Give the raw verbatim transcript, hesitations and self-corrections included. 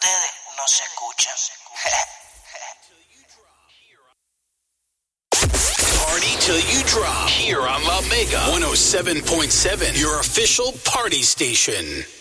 ustedes no se escuchan. Party till you drop here on La Mega one oh seven point seven, your official party station.